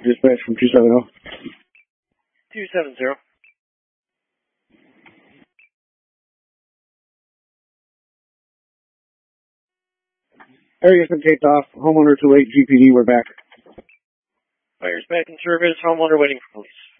Dispatch from 270. 270. Area's been taped off. Homeowner 28 GPD, we're back. Fire's back in service. Homeowner waiting for police.